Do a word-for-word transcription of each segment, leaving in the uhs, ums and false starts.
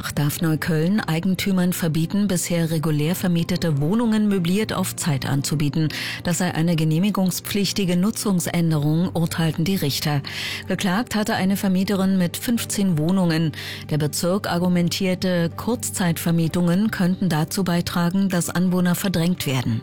Krach darf Neukölln Eigentümern verbieten, bisher regulär vermietete Wohnungen möbliert auf Zeit anzubieten. Das sei eine genehmigungspflichtige Nutzungsänderung, urteilten die Richter. Geklagt hatte eine Vermieterin mit fünfzehn Wohnungen. Der Bezirk argumentierte, Kurzzeitvermietungen könnten dazu beitragen, dass Anwohner verdrängt werden.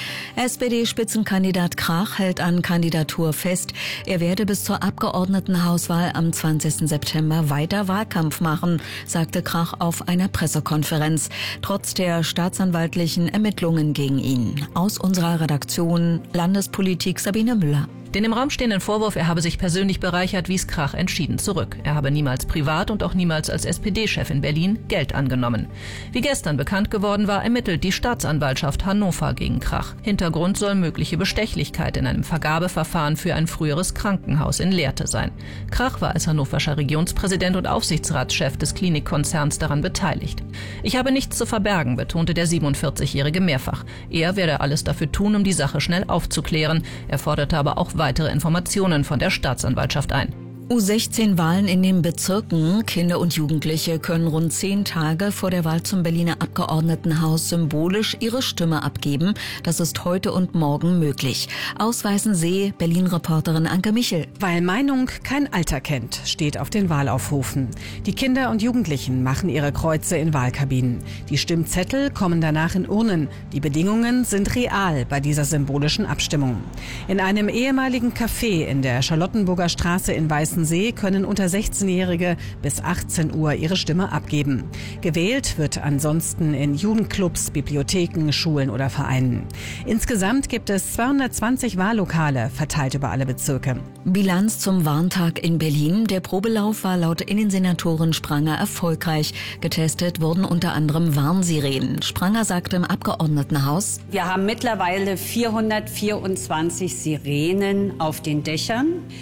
S P D-Spitzenkandidat Krach hält an Kandidatur fest. Er werde bis zur Abgeordnetenhauswahl am zwanzigsten September weiter Wahlkampf machen, sagte Krach auf einer Pressekonferenz, trotz der staatsanwaltlichen Ermittlungen gegen ihn. Aus unserer Redaktion Landespolitik Sabine Müller. Den im Raum stehenden Vorwurf, er habe sich persönlich bereichert, wies Krach entschieden zurück. Er habe niemals privat und auch niemals als S P D-Chef in Berlin Geld angenommen. Wie gestern bekannt geworden war, ermittelt die Staatsanwaltschaft Hannover gegen Krach. Hintergrund soll mögliche Bestechlichkeit in einem Vergabeverfahren für ein früheres Krankenhaus in Lehrte sein. Krach war als hannoverscher Regionspräsident und Aufsichtsratschef des Klinikkonzerns daran beteiligt. Ich habe nichts zu verbergen, betonte der siebenundvierzigjährige mehrfach. Er werde alles dafür tun, um die Sache schnell aufzuklären. Er forderte aber auch weitere Informationen von der Staatsanwaltschaft ein. U sechzehn Wahlen in den Bezirken. Kinder und Jugendliche können rund zehn Tage vor der Wahl zum Berliner Abgeordnetenhaus symbolisch ihre Stimme abgeben. Das ist heute und morgen möglich. Aus Weißensee, Berlin-Reporterin Anke Michel. Weil Meinung kein Alter kennt, steht auf den Wahlaufrufen. Die Kinder und Jugendlichen machen ihre Kreuze in Wahlkabinen. Die Stimmzettel kommen danach in Urnen. Die Bedingungen sind real bei dieser symbolischen Abstimmung. In einem ehemaligen Café in der Charlottenburger Straße in Weißensee See können unter sechzehnjährige bis achtzehn Uhr ihre Stimme abgeben. Gewählt wird ansonsten in Jugendclubs, Bibliotheken, Schulen oder Vereinen. Insgesamt gibt es zweihundertzwanzig Wahllokale, verteilt über alle Bezirke. Bilanz zum Warntag in Berlin. Der Probelauf war laut Innensenatorin Spranger erfolgreich. Getestet wurden unter anderem Warnsirenen. Spranger sagte im Abgeordnetenhaus: Wir haben mittlerweile vierhundertvierundzwanzig Sirenen auf den Dächern.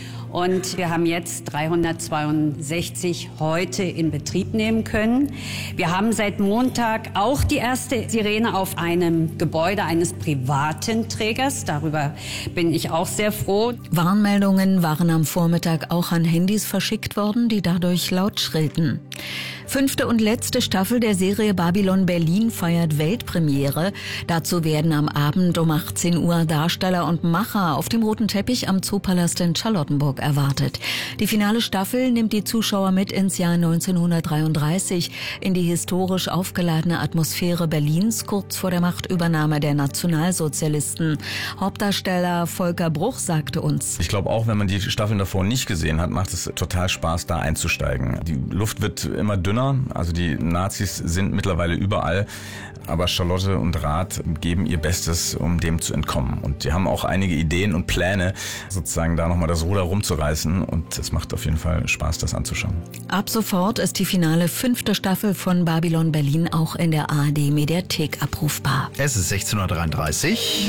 Und wir haben jetzt dreihundertzweiundsechzig heute in Betrieb nehmen können. Wir haben seit Montag auch die erste Sirene auf einem Gebäude eines privaten Trägers. Darüber bin ich auch sehr froh. Warnmeldungen waren am Vormittag auch an Handys verschickt worden, die dadurch laut schrillten. Fünfte und letzte Staffel der Serie Babylon Berlin feiert Weltpremiere. Dazu werden am Abend um achtzehn Uhr Darsteller und Macher auf dem roten Teppich am Zoopalast in Charlottenburg erwartet. Die finale Staffel nimmt die Zuschauer mit ins Jahr neunzehnhundertdreiunddreißig, in die historisch aufgeladene Atmosphäre Berlins kurz vor der Machtübernahme der Nationalsozialisten. Hauptdarsteller Volker Bruch sagte uns: Ich glaube, auch wenn man die Staffeln davor nicht gesehen hat, macht es total Spaß, da einzusteigen. Die Luft wird immer dünner. Also die Nazis sind mittlerweile überall, aber Charlotte und Rath geben ihr Bestes, um dem zu entkommen. Und die haben auch einige Ideen und Pläne, sozusagen da nochmal das Ruder rumzureißen. Und es macht auf jeden Fall Spaß, das anzuschauen. Ab sofort ist die finale fünfte Staffel von Babylon Berlin auch in der A R D-Mediathek abrufbar. Es ist sechzehn Uhr dreiunddreißig.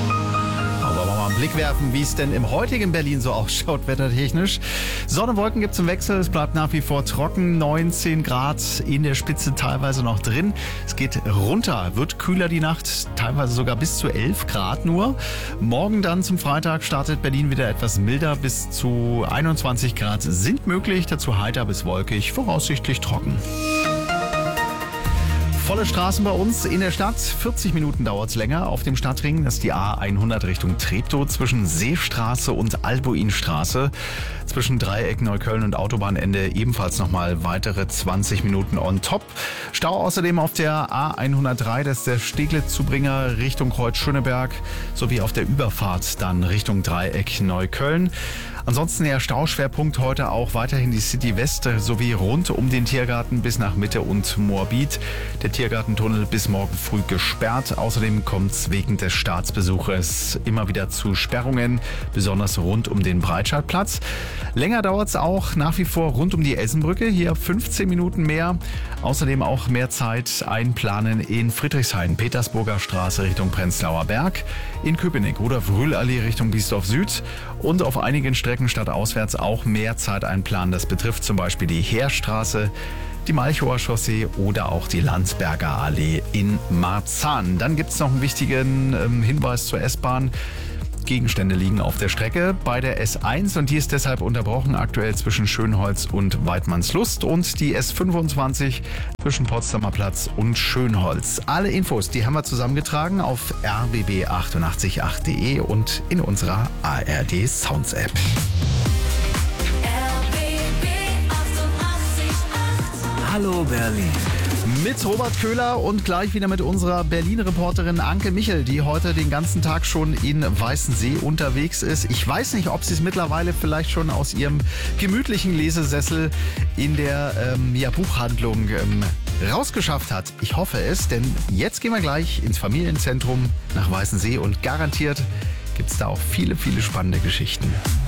Aber wollen wir mal einen Blick werfen, wie es denn im heutigen Berlin so ausschaut, wettertechnisch. Sonne, Wolken gibt es im Wechsel. Es bleibt nach wie vor trocken. neunzehn Grad in der Spitze teilweise noch drin. Es geht runter, wird kühler die Nacht, teilweise sogar bis zu elf Grad nur. Morgen dann zum Freitag startet Berlin wieder etwas milder. Bis zu einundzwanzig Grad sind möglich. Dazu heiter bis wolkig, voraussichtlich trocken. Volle Straßen bei uns in der Stadt. vierzig Minuten dauert es länger auf dem Stadtring. Das ist die A hundert Richtung Treptow zwischen Seestraße und Albuinstraße. Zwischen Dreieck Neukölln und Autobahnende ebenfalls nochmal weitere zwanzig Minuten on top. Stau außerdem auf der A hundertdrei, das ist der Steglitz-Zubringer Richtung Kreuz-Schöneberg, sowie auf der Überfahrt dann Richtung Dreieck Neukölln. Ansonsten der Stauschwerpunkt heute auch weiterhin die City West sowie rund um den Tiergarten bis nach Mitte und Moabit. Der Tiergartentunnel bis morgen früh gesperrt. Außerdem kommt es wegen des Staatsbesuches immer wieder zu Sperrungen, besonders rund um den Breitscheidplatz. Länger dauert es auch nach wie vor rund um die Essenbrücke. Hier fünfzehn Minuten mehr. Außerdem auch mehr Zeit einplanen in Friedrichshain, Petersburger Straße Richtung Prenzlauer Berg, in Köpenick oder Wrühlallee Richtung Biesdorf Süd und auf einigen Strecken stadtauswärts auch mehr Zeit einplanen. Das betrifft zum Beispiel die Heerstraße, die Malchower Chaussee oder auch die Landsberger Allee in Marzahn. Dann gibt es noch einen wichtigen ähm, Hinweis zur S-Bahn. Gegenstände liegen auf der Strecke bei der S eins und die ist deshalb unterbrochen aktuell zwischen Schönholz und Weidmannslust und die S fünfundzwanzig zwischen Potsdamer Platz und Schönholz. Alle Infos, die haben wir zusammengetragen auf r b b achtundachtzig punkt acht punkt d e und in unserer A R D Sounds App. Hallo Berlin. Mit Robert Köhler und gleich wieder mit unserer Berlin-Reporterin Anke Michel, die heute den ganzen Tag schon in Weißensee unterwegs ist. Ich weiß nicht, ob sie es mittlerweile vielleicht schon aus ihrem gemütlichen Lesesessel in der ähm, ja, Buchhandlung ähm, rausgeschafft hat. Ich hoffe es, denn jetzt gehen wir gleich ins Familienzentrum nach Weißensee und garantiert gibt es da auch viele, viele spannende Geschichten.